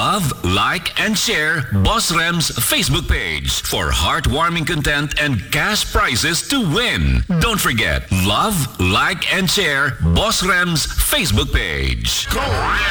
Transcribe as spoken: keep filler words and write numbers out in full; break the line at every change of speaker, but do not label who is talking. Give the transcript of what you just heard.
Love, like, and share Boss Rem's Facebook page for heartwarming content and cash prizes to win. Don't forget, love, like, and share Boss Rem's Facebook page. Go!